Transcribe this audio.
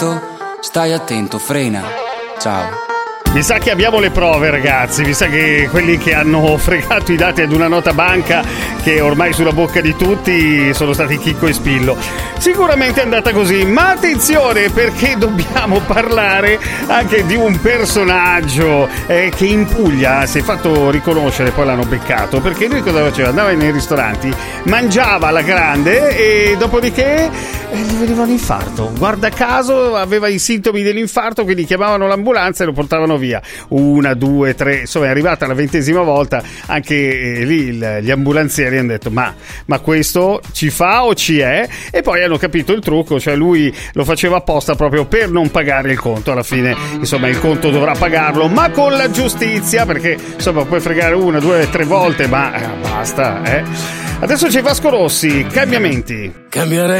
Stai attento, frena. Ciao. Mi sa che abbiamo le prove, ragazzi. Mi sa che quelli che hanno fregato i dati ad una nota banca, che ormai sulla bocca di tutti, sono stati Chicco e Spillo. Sicuramente è andata così, ma attenzione, perché dobbiamo parlare anche di un personaggio che in Puglia si è fatto riconoscere, poi l'hanno beccato, perché lui cosa faceva? Andava nei ristoranti, mangiava alla grande e dopodiché gli veniva un infarto. Guarda caso aveva i sintomi dell'infarto, quindi chiamavano l'ambulanza e lo portavano via. 1, 2, 3, insomma è arrivata la 20ª volta, anche lì gli ambulanzieri hanno detto ma questo ci fa o ci è? E poi hanno capito il trucco, cioè lui lo faceva apposta proprio per non pagare il conto. Alla fine insomma il conto dovrà pagarlo, ma con la giustizia, perché insomma puoi fregare 1, 2, 3 volte, ma basta, Adesso c'è Vasco Rossi, cambiamenti. Cambierei